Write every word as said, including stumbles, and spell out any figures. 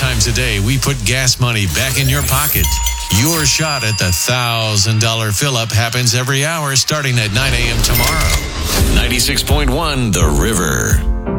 times a day, we put gas money back in your pocket. Your shot at the one thousand dollars fill-up happens every hour starting at nine a.m. tomorrow. ninety-six point one The River.